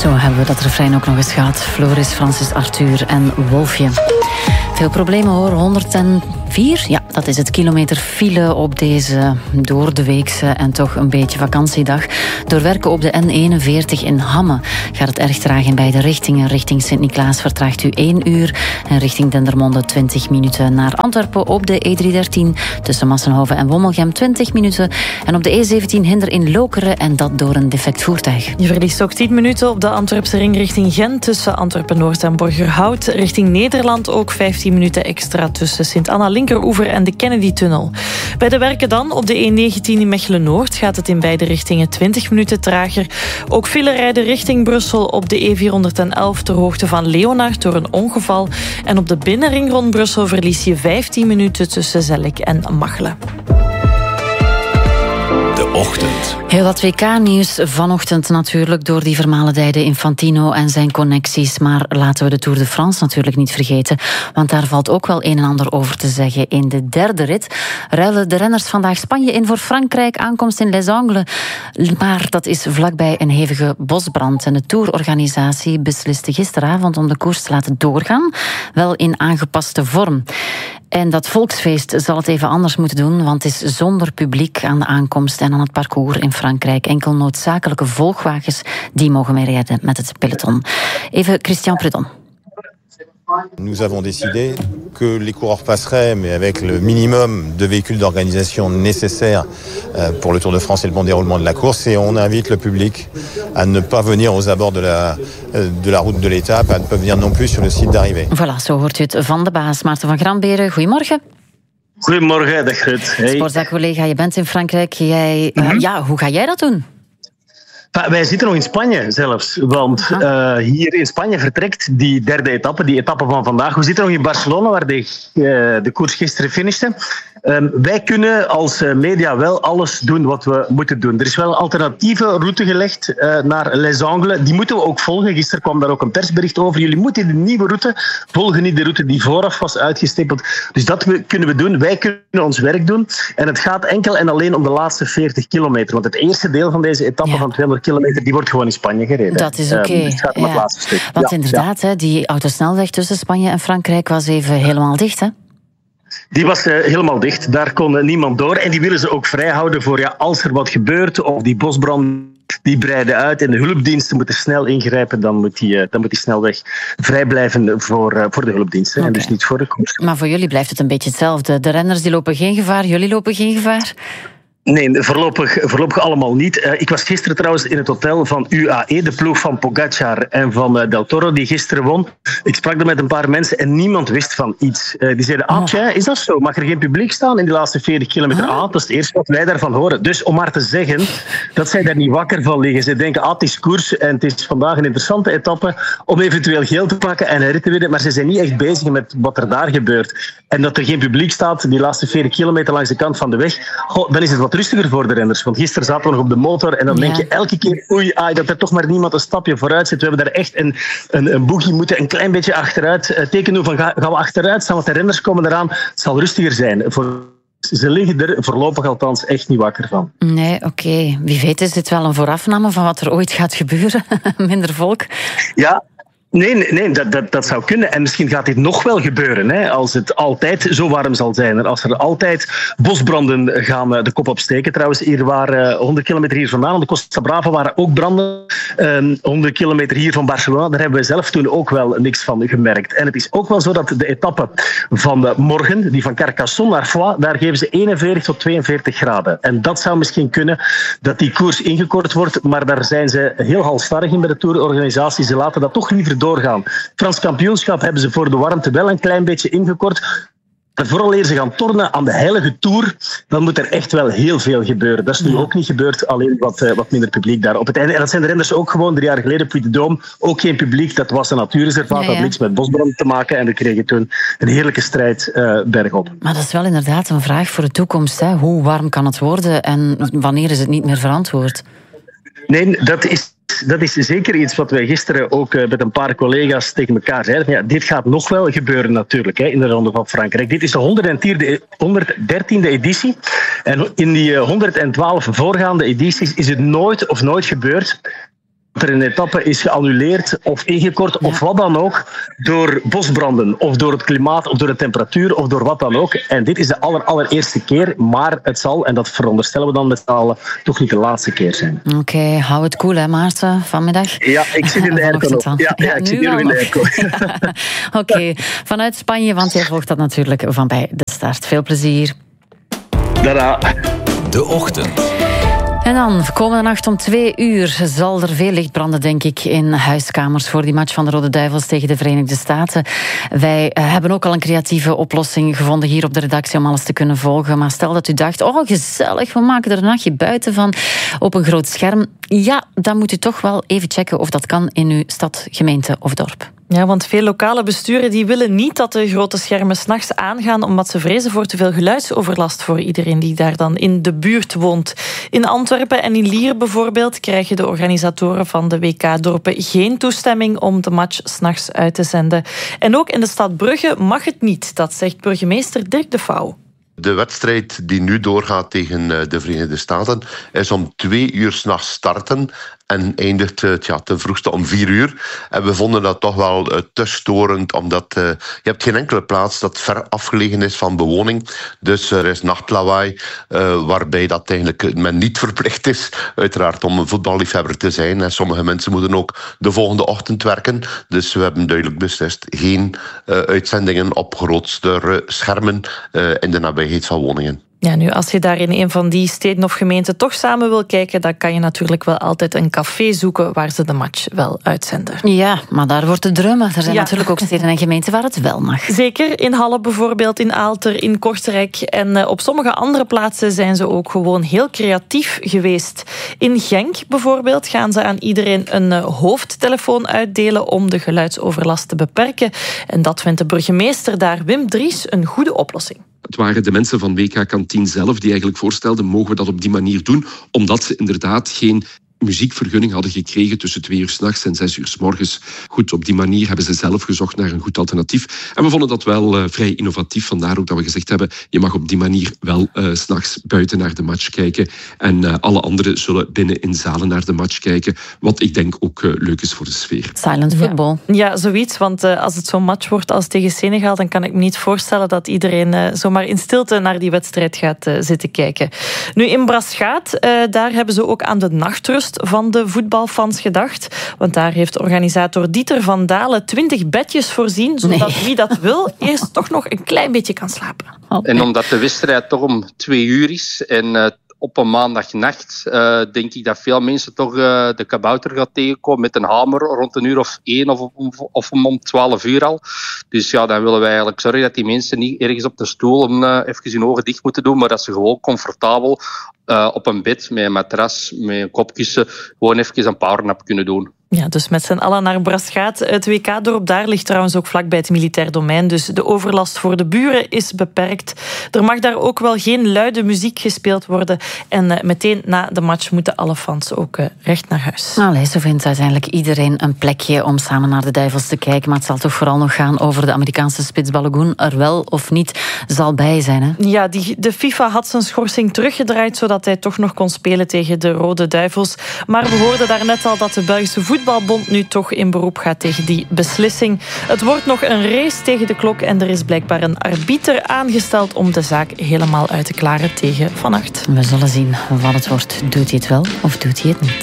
Zo hebben we dat refrein ook nog eens gehad. Floris, Francis, Arthur en Wolfje. Veel problemen hoor, 104. Ja, dat is het kilometer file op deze doordeweekse en toch een beetje vakantiedag. Door werken op de N41 in Hamme gaat het erg traag in beide richtingen. Richting Sint-Niklaas vertraagt u 1 uur en richting Dendermonde 20 minuten. Naar Antwerpen op de E313 tussen Massenhoven en Wommelgem 20 minuten. En op de E17 Hinder in Lokeren en dat door een defect voertuig. Je verliest ook 10 minuten op de Antwerpse ring richting Gent tussen Antwerpen-Noord en Borgerhout. Richting Nederland ook 15 minuten extra tussen Sint-Anna-Linkeroever en de Kennedy-tunnel. Bij de werken dan op de E19 in Mechelen-Noord gaat het in beide richtingen 20 minuten trager. Ook file rijden richting Brussel op de E411 ter hoogte van Leonard door een ongeval. En op de binnenring rond Brussel verlies je 15 minuten tussen Zellik en Machelen. Ochtend. Heel wat WK-nieuws vanochtend natuurlijk door die vermalendijde Infantino en zijn connecties. Maar laten we de Tour de France natuurlijk niet vergeten. Want daar valt ook wel een en ander over te zeggen. In de derde rit ruilen de renners vandaag Spanje in voor Frankrijk. Aankomst in Les Angles. Maar dat is vlakbij een hevige bosbrand. En de Tourorganisatie besliste gisteravond om de koers te laten doorgaan. Wel in aangepaste vorm. En dat volksfeest zal het even anders moeten doen, want het is zonder publiek aan de aankomst en aan het parcours in Frankrijk. Enkel noodzakelijke volgwagens die mogen meerijden met het peloton. Even Christian Prudhomme. Nous avons décidé que les coureurs passeraient, mais avec le minimum de véhicules d'organisation nécessaires pour le Tour de France et le bon déroulement de la course. Et on invite le public à ne pas venir aux abords de la route de l'étape, à ne pas venir non plus sur le site d'arrivée. Voilà, zo hoort u het van de baas. Maarten van Gramberen, goedemorgen. Goedemorgen, dag Rut. Hey. Sportzaakcollega, je bent in Frankrijk. Hoe ga jij dat doen? Wij zitten nog in Spanje zelfs, want hier in Spanje vertrekt die derde etappe, die etappe van vandaag. We zitten nog in Barcelona, waar de koers gisteren finishte. Wij kunnen als media wel alles doen wat we moeten doen. Er is wel een alternatieve route gelegd naar Les Angles. Die moeten we ook volgen. Gisteren kwam daar ook een persbericht over. Jullie moeten de nieuwe route volgen, niet de route die vooraf was uitgestippeld. Dus dat kunnen we doen. Wij kunnen ons werk doen. En het gaat enkel en alleen om de laatste 40 kilometer. Want het eerste deel van deze etappe van 200 kilometer, die wordt gewoon in Spanje gereden. Dat is oké. Dus het gaat om het laatste stuk. Want inderdaad, hè, die autosnelweg tussen Spanje en Frankrijk was even helemaal dicht, hè? Die was helemaal dicht. Daar kon niemand door. En die willen ze ook vrijhouden voor als er wat gebeurt of die bosbrand die breiden uit en de hulpdiensten moeten snel ingrijpen, dan moet die snelweg vrij blijven voor de hulpdiensten en dus niet voor de koers. Maar voor jullie blijft het een beetje hetzelfde. De renners die lopen geen gevaar, jullie lopen geen gevaar? Nee, voorlopig allemaal niet. Ik was gisteren trouwens in het hotel van UAE, de ploeg van Pogacar en van Del Toro, die gisteren won. Ik sprak er met een paar mensen en niemand wist van iets. Die zeiden, is dat zo? Mag er geen publiek staan in die laatste 40 kilometer? Dat is het eerste wat wij daarvan horen. Dus om maar te zeggen dat zij daar niet wakker van liggen. Ze denken, het is koers en het is vandaag een interessante etappe om eventueel geel te pakken en een rit te winnen. Maar ze zijn niet echt bezig met wat er daar gebeurt. En dat er geen publiek staat, die laatste 40 kilometer langs de kant van de weg, dan is het wat rustiger voor de renners. Want gisteren zaten we nog op de motor en dan denk je elke keer, dat er toch maar niemand een stapje vooruit zit. We hebben daar echt een boegie moeten een klein beetje achteruit tekenen. Van gaan we achteruit staan, want de renners komen eraan. Het zal rustiger zijn. Ze liggen er voorlopig althans echt niet wakker van. Nee, oké. Wie weet is dit wel een voorafname van wat er ooit gaat gebeuren. Minder volk. Ja. Nee, dat zou kunnen. En misschien gaat dit nog wel gebeuren, hè, als het altijd zo warm zal zijn. En als er altijd bosbranden gaan de kop opsteken. Trouwens, hier waren 100 kilometer hier vandaan, op de Costa Brava waren ook branden. 100 kilometer hier van Barcelona, daar hebben we zelf toen ook wel niks van gemerkt. En het is ook wel zo dat de etappe van morgen, die van Carcassonne naar Foix, daar geven ze 41 tot 42 graden. En dat zou misschien kunnen dat die koers ingekort wordt, maar daar zijn ze heel halstarrig in bij de Tourorganisatie. Ze laten dat toch liever doorgaan. Frans kampioenschap hebben ze voor de warmte wel een klein beetje ingekort. Maar vooral eer ze gaan tornen aan de heilige Tour, dan moet er echt wel heel veel gebeuren. Dat is nu ook niet gebeurd, alleen wat minder publiek daar op het einde. En dat zijn de renners ook gewoon 3 jaar geleden, Puy de Dôme, ook geen publiek. Dat was een natuurreservaat, had niks met bosbrand te maken. En we kregen toen een heerlijke strijd bergop. Maar dat is wel inderdaad een vraag voor de toekomst. Hè? Hoe warm kan het worden en wanneer is het niet meer verantwoord? Nee, dat is zeker iets wat wij gisteren ook met een paar collega's tegen elkaar zeiden. Ja, dit gaat nog wel gebeuren natuurlijk in de Ronde van Frankrijk. Dit is de 113e editie. En in die 112 voorgaande edities is het nooit gebeurd er een etappe is geannuleerd of ingekort of wat dan ook door bosbranden of door het klimaat of door de temperatuur of door wat dan ook. En dit is de allereerste keer, maar het zal, en dat veronderstellen we dan met z'n allen, toch niet de laatste keer zijn. Oké, hou het koel, hè Maarten, vanmiddag? Ja, ik zit in de airco. Ja, ik zit hier in de airco. Oké, vanuit Spanje, want jij volgt dat natuurlijk van bij de start. Veel plezier. Dada. De Ochtend. En dan, komende nacht om 2:00 zal er veel licht branden, denk ik, in huiskamers voor die match van de Rode Duivels tegen de Verenigde Staten. Wij hebben ook al een creatieve oplossing gevonden hier op de redactie om alles te kunnen volgen. Maar stel dat u dacht, gezellig, we maken er een nachtje buiten van op een groot scherm. Ja, dan moet u toch wel even checken of dat kan in uw stad, gemeente of dorp. Ja, want veel lokale besturen die willen niet dat de grote schermen 's nachts aangaan, omdat ze vrezen voor te veel geluidsoverlast voor iedereen die daar dan in de buurt woont. In Antwerpen en in Lier bijvoorbeeld krijgen de organisatoren van de WK-dorpen geen toestemming om de match 's nachts uit te zenden. En ook in de stad Brugge mag het niet, dat zegt burgemeester Dirk de Vouw. De wedstrijd die nu doorgaat tegen de Verenigde Staten is om 2:00 s'nachts starten en eindigt ten vroegste om 4:00. En we vonden dat toch wel te storend, omdat je hebt geen enkele plaats dat ver afgelegen is van bewoning. Dus er is nachtlawaai, waarbij dat eigenlijk men niet verplicht is, uiteraard, om een voetballiefhebber te zijn. En sommige mensen moeten ook de volgende ochtend werken. Dus we hebben duidelijk beslist geen uitzendingen op grootste schermen in de nabijheid van woningen. Ja, nu, als je daar in een van die steden of gemeenten toch samen wil kijken, dan kan je natuurlijk wel altijd een café zoeken waar ze de match wel uitzenden. Ja, maar daar wordt te drummen. Er zijn natuurlijk ook steden en gemeenten waar het wel mag. Zeker, in Halle bijvoorbeeld, in Aalter, in Kortrijk. En op sommige andere plaatsen zijn ze ook gewoon heel creatief geweest. In Genk bijvoorbeeld gaan ze aan iedereen een hoofdtelefoon uitdelen om de geluidsoverlast te beperken. En dat vindt de burgemeester daar, Wim Dries, een goede oplossing. Het waren de mensen van WK Kantien zelf die eigenlijk voorstelden, mogen we dat op die manier doen, omdat ze inderdaad geen muziekvergunning hadden gekregen tussen 2:00 s'nachts en 6:00 's morgens. Goed, op die manier hebben ze zelf gezocht naar een goed alternatief. En we vonden dat wel vrij innovatief. Vandaar ook dat we gezegd hebben, je mag op die manier wel 's nachts buiten naar de match kijken. En alle anderen zullen binnen in zalen naar de match kijken. Wat ik denk ook leuk is voor de sfeer. Silent football. Ja, zoiets. Want als het zo'n match wordt als tegen Senegal, dan kan ik me niet voorstellen dat iedereen zomaar in stilte naar die wedstrijd gaat zitten kijken. Nu, in Braschaat, daar hebben ze ook aan de nachtrust van de voetbalfans gedacht. Want daar heeft organisator Dieter van Dalen 20 bedjes voorzien, zodat wie dat wil eerst toch nog een klein beetje kan slapen. En omdat de wedstrijd toch om 2:00 is en op een maandagnacht denk ik dat veel mensen toch de kabouter gaat tegenkomen met een hamer rond 1:00 of om 12:00 al. Dus ja, dan willen wij eigenlijk zorgen dat die mensen niet ergens op de stoel even hun ogen dicht moeten doen, maar dat ze gewoon comfortabel op een bed met een matras, met een kopkussen, gewoon even een powernap kunnen doen. Ja, dus met z'n allen naar Braschaat. Het WK-dorp daar ligt trouwens ook vlakbij het militair domein, dus de overlast voor de buren is beperkt. Er mag daar ook wel geen luide muziek gespeeld worden. En meteen na de match moeten alle fans ook recht naar huis. Allee, zo vindt uiteindelijk iedereen een plekje om samen naar de Duivels te kijken. Maar het zal toch vooral nog gaan over de Amerikaanse spits Balogun er wel of niet zal bij zijn, hè? Ja, de FIFA had zijn schorsing teruggedraaid, zodat hij toch nog kon spelen tegen de Rode Duivels. Maar we hoorden daarnet al dat de Belgische Voetbalbond nu toch in beroep gaat tegen die beslissing. Het wordt nog een race tegen de klok en er is blijkbaar een arbiter aangesteld om de zaak helemaal uit te klaren tegen Van Aert. We zullen zien wat het wordt. Doet hij het wel of doet hij het niet?